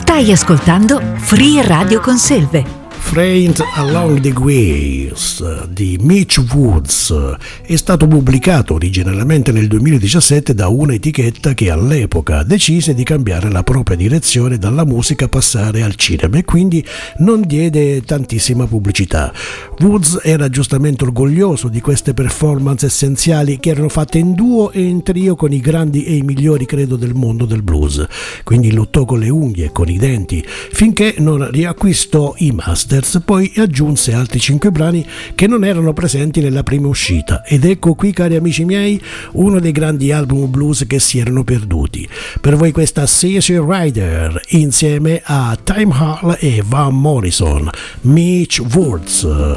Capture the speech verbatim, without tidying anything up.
Stai ascoltando Free Radio Conselve. Friend Along the Ways di Mitch Woods è stato pubblicato originariamente nel duemiladiciassette da una etichetta che all'epoca decise di cambiare la propria direzione dalla musica a passare al cinema e quindi non diede tantissima pubblicità. Woods era giustamente orgoglioso di queste performance essenziali che erano fatte in duo e in trio con i grandi e i migliori credo del mondo del blues, quindi lottò con le unghie e con i denti finché non riacquistò i master. Poi aggiunse altri cinque brani che non erano presenti nella prima uscita ed ecco qui, cari amici miei, uno dei grandi album blues che si erano perduti. Per voi questa Easy Rider insieme a Time Hall e Van Morrison, Mitch Woods.